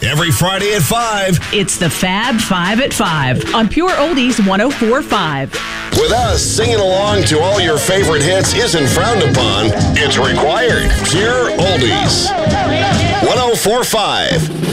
Every Friday at 5. It's the Fab 5 at 5 on Pure Oldies 104.5. With us, singing along to all your favorite hits isn't frowned upon. It's required. Pure Oldies. 104.5.